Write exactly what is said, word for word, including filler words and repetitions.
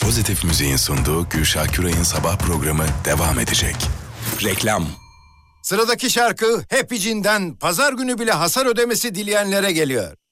Pozitif Müziğin sunduğu Gülşah Küray'ın sabah programı devam edecek. Reklam. Sıradaki şarkı Happy Jean'den pazar günü bile hasar ödemesi dileyenlere geliyor.